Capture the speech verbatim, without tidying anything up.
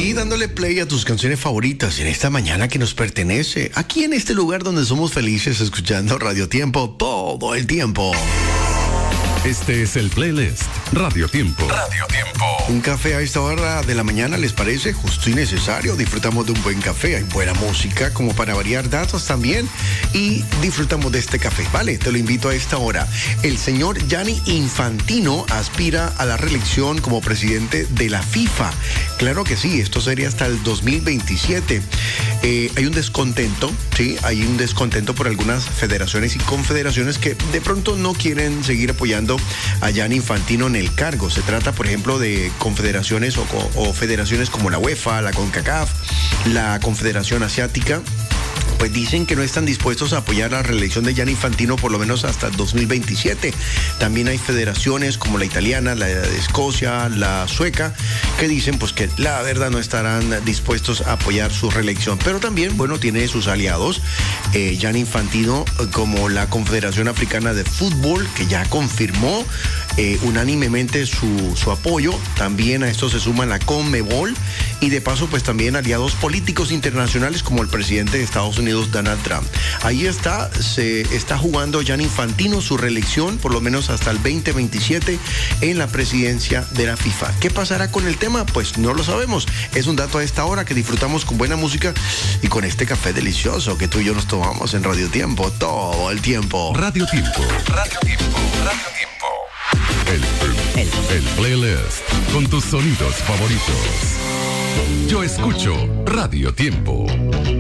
Aquí dándole play a tus canciones favoritas en esta mañana que nos pertenece. Aquí en este lugar donde somos felices escuchando Radio Tiempo todo el tiempo. Este es el playlist Radio Tiempo. Radio Tiempo. Un café a esta hora de la mañana, ¿les parece justo y necesario? Disfrutamos de un buen café, hay buena música, como para variar datos también, y disfrutamos de este café. Vale, te lo invito a esta hora. El señor Gianni Infantino aspira a la reelección como presidente de la FIFA. Claro que sí, esto sería hasta el dos mil veintisiete. Eh, hay un descontento, sí, hay un descontento por algunas federaciones y confederaciones que de pronto no quieren seguir apoyando a Gianni Infantino en el cargo. Se trata, por ejemplo, de confederaciones o, o federaciones como la UEFA, la CONCACAF, la Confederación Asiática. Pues dicen que no están dispuestos a apoyar la reelección de Gianni Infantino por lo menos hasta el dos mil veintisiete. También hay federaciones como la italiana, la de Escocia, la sueca, que dicen pues que la verdad no estarán dispuestos a apoyar su reelección. Pero también, bueno, tiene sus aliados, eh, Gianni Infantino, como la Confederación Africana de Fútbol, que ya confirmó eh, unánimemente su, su apoyo. También a esto se suma la CONMEBOL y de paso pues también aliados políticos internacionales como el presidente de Estados Unidos, Donald Trump. Ahí está, se está jugando Gianni Infantino su reelección por lo menos hasta el veinte veintisiete en la presidencia de la FIFA. ¿Qué pasará con el tema? Pues no lo sabemos. Es un dato a esta hora que disfrutamos con buena música y con este café delicioso que tú y yo nos tomamos en Radio Tiempo todo el tiempo. Radio Tiempo. Radio Tiempo. Radio Tiempo. El, el, el playlist con tus sonidos favoritos. Yo escucho Radio Tiempo.